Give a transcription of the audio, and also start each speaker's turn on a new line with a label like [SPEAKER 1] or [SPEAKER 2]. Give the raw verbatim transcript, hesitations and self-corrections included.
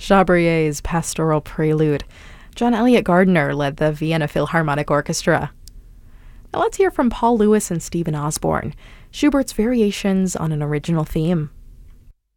[SPEAKER 1] Chabrier's Pastoral Prelude. John Elliott Gardiner led the Vienna Philharmonic Orchestra. Now let's hear from Paul Lewis and Stephen Osborne, Schubert's Variations on an Original Theme.